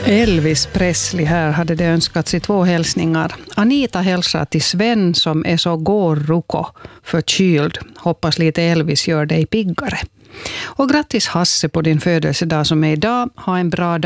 Elvis Presley här hade det önskats i 2 hälsningar. Anita hälsar till Sven som är så gårruko förkyld. Hoppas lite Elvis gör dig piggare. Och grattis Hasse på din födelsedag som är idag. Ha en bra dag.